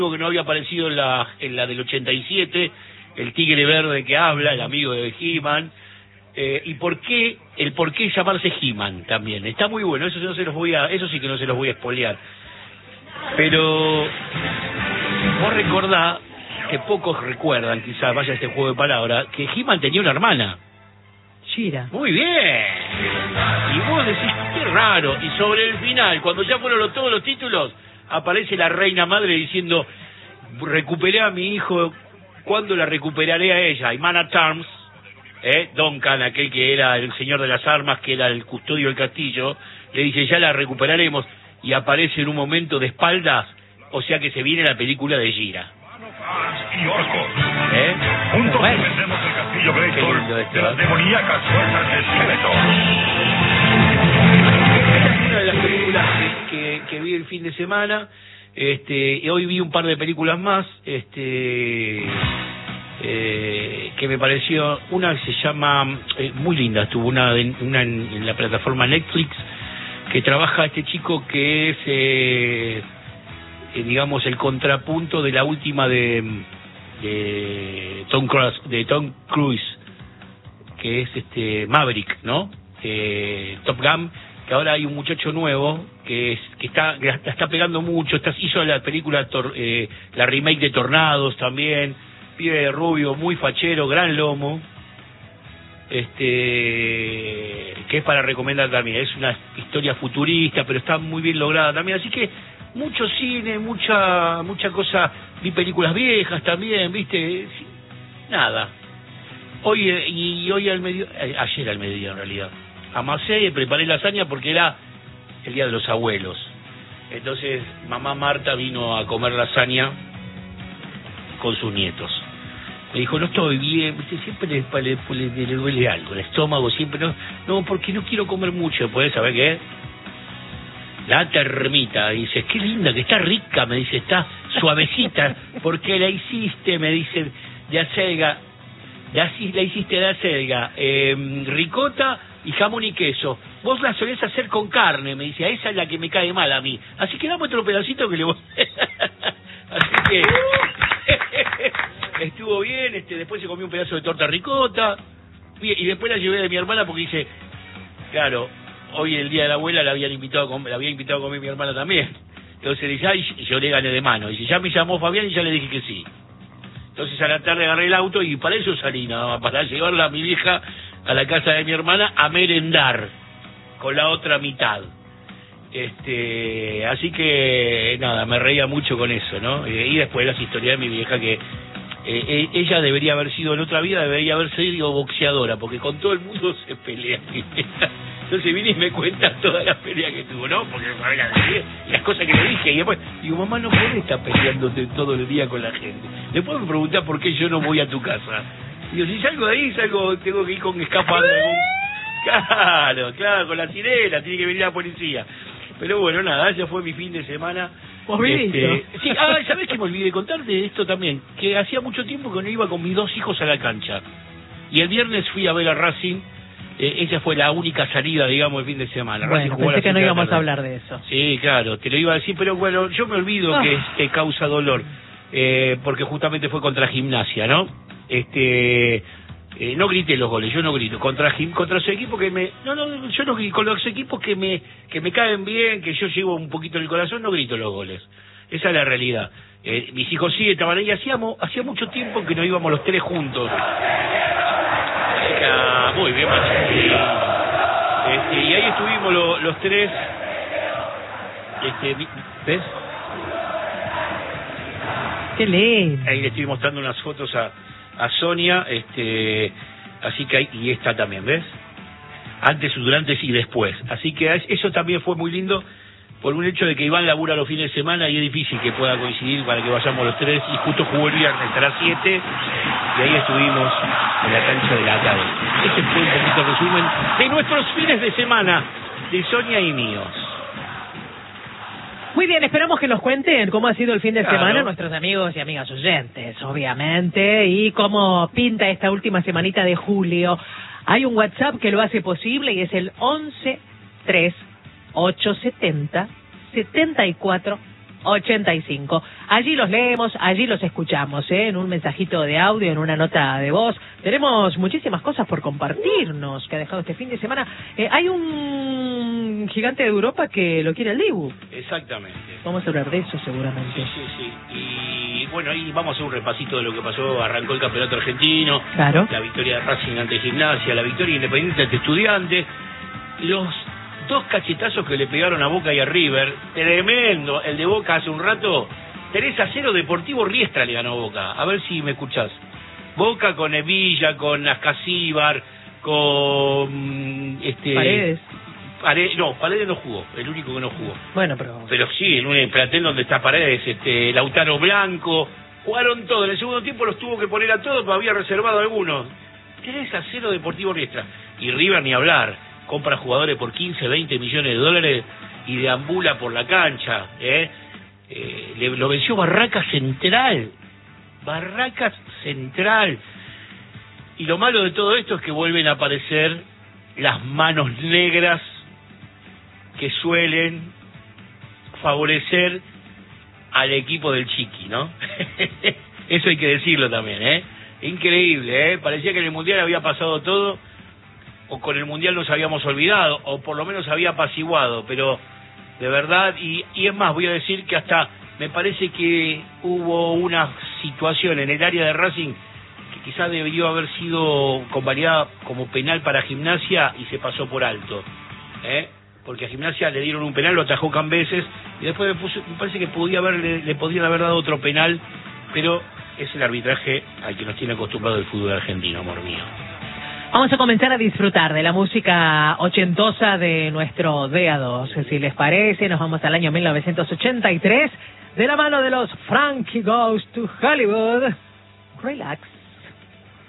que no había aparecido en la del 87, el tigre verde que habla, el amigo de He-Man, y por qué llamarse He-Man también. Está muy bueno, eso sí que no se los voy a spoilear. Pero vos recordá, que pocos recuerdan, quizás vaya este juego de palabras, que He-Man tenía una hermana. Shira. Muy bien. Y vos decís, qué raro. Y sobre el final, cuando ya fueron todos los títulos, aparece la reina madre diciendo, recuperé a mi hijo, ¿cuándo la recuperaré a ella? Y Man at Arms, Duncan, aquel que era el señor de las armas, que era el custodio del castillo, le dice, ya la recuperaremos, y aparece en un momento de espaldas, o sea que se viene la película de Gira. Y orcos. Juntos defendemos el castillo Grayskull de las demoníacas fuerzas de Skeletor. Esta es una de las películas que vi el fin de semana. Y hoy vi un par de películas más, que me pareció, una que se llama, muy linda, estuvo una en la plataforma Netflix, que trabaja este chico que es, digamos, el contrapunto de la última de Tom Cruise, que es Maverick, ¿no? Top Gun, que ahora hay un muchacho nuevo que la está pegando mucho, hizo la película, la remake de Tornados también, pibe de rubio, muy fachero, gran lomo, que es para recomendar también. Es una historia futurista, pero está muy bien lograda también, así que mucho cine, mucha cosa. Vi películas viejas también, ¿viste? Nada. Ayer al mediodía en realidad, amasé y preparé lasaña porque era el día de los abuelos. Entonces mamá Marta vino a comer lasaña con sus nietos. Me dijo, no estoy bien, siempre le duele algo, el estómago siempre, no, porque no quiero comer mucho. ¿Puedes saber qué? La termita, dice, qué linda, que está rica, me dice, está suavecita, porque la hiciste, me dice, de acelga, la hiciste de acelga, ricota y jamón y queso. Vos la solés hacer con carne, me dice, esa es la que me cae mal a mí. Así que dame otro pedacito que le voy. Así que estuvo bien, después se comió un pedazo de torta ricota, y después la llevé de mi hermana porque dice, claro, hoy el día de la abuela la había invitado a comer mi hermana también. Entonces dice, ay, yo le gané de mano. Dice, ya me llamó Fabián y ya le dije que sí. Entonces a la tarde agarré el auto y para eso salí, nada más, para llevarla a mi vieja a la casa de mi hermana a merendar con la otra mitad. Así que nada, me reía mucho con eso, ¿no? Y después las historias de mi vieja, que ella debería haber sido, en otra vida debería haber sido boxeadora, porque con todo el mundo se pelea. Entonces vine y me cuenta todas las peleas que tuvo, ¿no? Porque las cosas que le dije, y después digo, mamá, no podés estar peleándote todo el día con la gente. Después me preguntás por qué yo no voy a tu casa. Digo, si salgo de ahí, tengo que ir con escapando. Claro, con la sirena, tiene que venir la policía. Pero bueno, nada, ese fue mi fin de semana. Sí, ¿sabés que me olvidé de contarte esto también? Que hacía mucho tiempo que no iba con mis dos hijos a la cancha. Y el viernes fui a ver a Racing. Esa fue la única salida, digamos, el fin de semana. Bueno, pensé que no íbamos a hablar de eso. Sí, claro, te lo iba a decir, pero bueno, yo me olvido que causa dolor, porque justamente fue contra Gimnasia, ¿no? No grité los goles, yo no grito contra su equipo yo no grito, con los equipos que me caen bien, que yo llevo un poquito en el corazón, no grito los goles. Esa es la realidad. Mis hijos sí estaban ahí, hacía mucho tiempo que no íbamos los tres juntos. Muy bien, y ahí estuvimos los tres. ¿Ves? Qué lindo. Ahí le estoy mostrando unas fotos a Sonia, así que y esta también, ¿ves? Antes, durante y después. Así que eso también fue muy lindo, por un hecho de que Iván labura los fines de semana y es difícil que pueda coincidir para que vayamos los tres, y justo jugó el viernes a las 7 y ahí estuvimos en la cancha de la tarde. Ese fue un poquito el resumen de nuestros fines de semana, de Sonia y míos. Muy bien, esperamos que nos cuenten cómo ha sido el fin de semana nuestros amigos y amigas oyentes, obviamente, y cómo pinta esta última semanita de julio. Hay un WhatsApp que lo hace posible y es el 11 3 870 74 85. Allí los leemos, allí los escuchamos, en un mensajito de audio, en una nota de voz. Tenemos muchísimas cosas por compartirnos que ha dejado este fin de semana. Hay un gigante de Europa que lo quiere el Dibu. Exactamente. Vamos a hablar de eso seguramente. Sí. Y bueno, ahí vamos a hacer un repasito de lo que pasó. Arrancó el campeonato argentino. Claro. La victoria de Racing ante Gimnasia, la victoria independiente ante Estudiantes. Los 2 cachetazos que le pegaron a Boca y a River, tremendo. El de Boca hace un rato, 3-0 Deportivo Riestra le ganó Boca. A ver si me escuchás. Boca con Evilla, con Ascasíbar, con Paredes no jugó, el único que no jugó. Bueno, pero sí, en un plantel donde está Paredes, Lautaro Blanco, jugaron todo. En el segundo tiempo los tuvo que poner a todos, pero había reservado algunos. 3-0 Deportivo Riestra. Y River ni hablar. Compra jugadores por 15, 20 millones de dólares y deambula por la cancha. Lo venció Barracas Central. Y lo malo de todo esto es que vuelven a aparecer las manos negras que suelen favorecer al equipo del Chiqui, ¿no? Eso hay que decirlo también, Increíble, Parecía que en el Mundial había pasado todo, o con el Mundial nos habíamos olvidado, o por lo menos había apaciguado, pero de verdad, y es más, voy a decir que hasta me parece que hubo una situación en el área de Racing que quizás debió haber sido convalidada como penal para Gimnasia y se pasó por alto, porque a Gimnasia le dieron un penal, lo atajó Cambeses, y después me parece que le podían haber dado otro penal, pero es el arbitraje al que nos tiene acostumbrado el fútbol argentino, amor mío. Vamos a comenzar a disfrutar de la música ochentosa de nuestro DA2. Si les parece, nos vamos al año 1983, de la mano de los Frankie Goes to Hollywood. Relax.